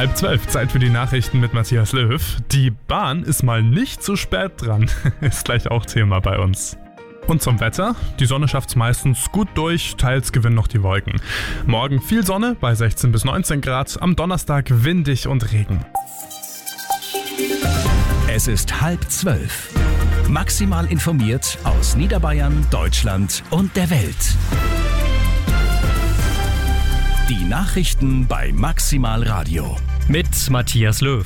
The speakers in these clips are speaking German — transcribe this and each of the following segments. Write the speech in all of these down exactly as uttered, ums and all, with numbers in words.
Halb zwölf, Zeit für die Nachrichten mit Matthias Löw. Die Bahn ist mal nicht zu spät dran, ist gleich auch Thema bei uns. Und zum Wetter, die Sonne schafft's meistens gut durch, teils gewinnen noch die Wolken. Morgen viel Sonne bei sechzehn bis neunzehn Grad, am Donnerstag windig und Regen. Es ist halb zwölf. Maximal informiert aus Niederbayern, Deutschland und der Welt. Die Nachrichten bei Maximal Radio. Mit Matthias Löw.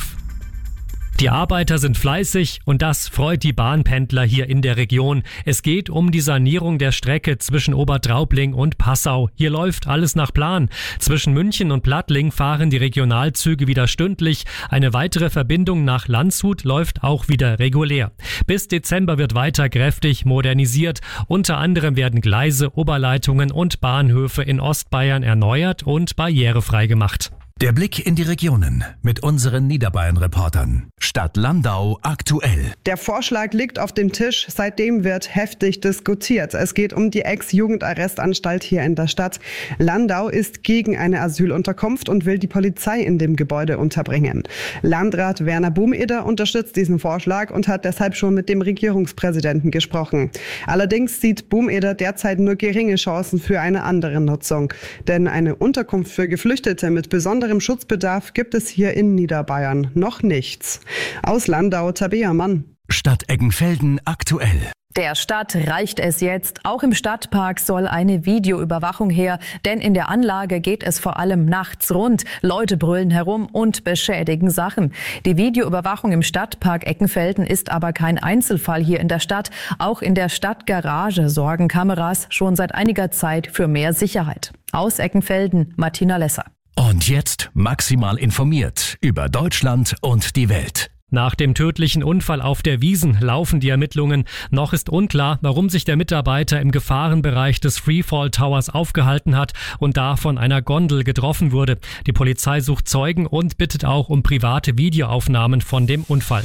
Die Arbeiter sind fleißig und das freut die Bahnpendler hier in der Region. Es geht um die Sanierung der Strecke zwischen Obertraubling und Passau. Hier läuft alles nach Plan. Zwischen München und Plattling fahren die Regionalzüge wieder stündlich. Eine weitere Verbindung nach Landshut läuft auch wieder regulär. Bis Dezember wird weiter kräftig modernisiert. Unter anderem werden Gleise, Oberleitungen und Bahnhöfe in Ostbayern erneuert und barrierefrei gemacht. Der Blick in die Regionen mit unseren Niederbayern-Reportern. Stadt Landau aktuell. Der Vorschlag liegt auf dem Tisch, seitdem wird heftig diskutiert. Es geht um die Ex-Jugendarrestanstalt hier in der Stadt. Landau ist gegen eine Asylunterkunft und will die Polizei in dem Gebäude unterbringen. Landrat Werner Bumeder unterstützt diesen Vorschlag und hat deshalb schon mit dem Regierungspräsidenten gesprochen. Allerdings sieht Bumeder derzeit nur geringe Chancen für eine andere Nutzung. Denn eine Unterkunft für Geflüchtete mit besonderem Schutzbedarf gibt es hier in Niederbayern noch nichts. Aus Landau, Tabea Mann. Stadt Eggenfelden aktuell. Der Stadt reicht es jetzt. Auch im Stadtpark soll eine Videoüberwachung her, denn in der Anlage geht es vor allem nachts rund. Leute brüllen herum und beschädigen Sachen. Die Videoüberwachung im Stadtpark Eggenfelden ist aber kein Einzelfall hier in der Stadt. Auch in der Stadtgarage sorgen Kameras schon seit einiger Zeit für mehr Sicherheit. Aus Eggenfelden, Martina Lesser. Und jetzt maximal informiert über Deutschland und die Welt. Nach dem tödlichen Unfall auf der Wiesn laufen die Ermittlungen. Noch ist unklar, warum sich der Mitarbeiter im Gefahrenbereich des Freefall Towers aufgehalten hat und da von einer Gondel getroffen wurde. Die Polizei sucht Zeugen und bittet auch um private Videoaufnahmen von dem Unfall.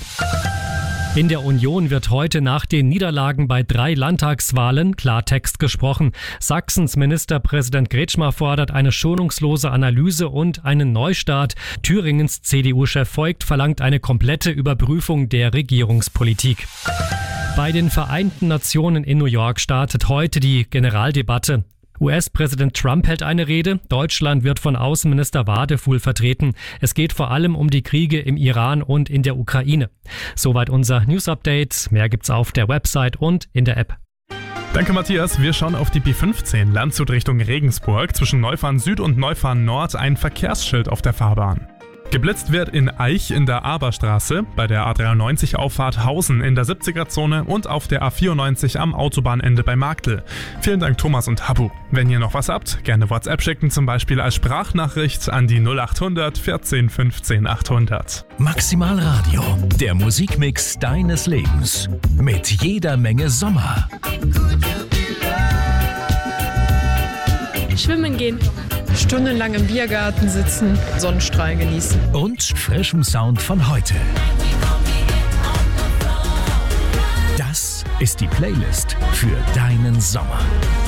In der Union wird heute nach den Niederlagen bei drei Landtagswahlen Klartext gesprochen. Sachsens Ministerpräsident Kretschmer fordert eine schonungslose Analyse und einen Neustart. Thüringens C D U-Chef Voigt verlangt eine komplette Überprüfung der Regierungspolitik. Bei den Vereinten Nationen in New York startet heute die Generaldebatte. U S-Präsident Trump hält eine Rede. Deutschland wird von Außenminister Wadefuhl vertreten. Es geht vor allem um die Kriege im Iran und in der Ukraine. Soweit unser News-Update. Mehr gibt's auf der Website und in der App. Danke Matthias, wir schauen auf die B fünfzehn, Landshut Richtung Regensburg. Zwischen Neufahren Süd und Neufahren Nord ein Verkehrsschild auf der Fahrbahn. Geblitzt wird in Aich in der Aberstraße, bei der A dreiundneunzig Auffahrt Hausen in der siebziger-Zone und auf der A vierundneunzig am Autobahnende bei Marktl. Vielen Dank Thomas und Habu. Wenn ihr noch was habt, gerne WhatsApp schicken, zum Beispiel als Sprachnachricht an die null achthundert vierzehn fünfzehn achthundert. Maximal Radio, der Musikmix deines Lebens. Mit jeder Menge Sommer. Schwimmen gehen. Stundenlang im Biergarten sitzen, Sonnenstrahlen genießen. Und frischem Sound von heute. Das ist die Playlist für deinen Sommer.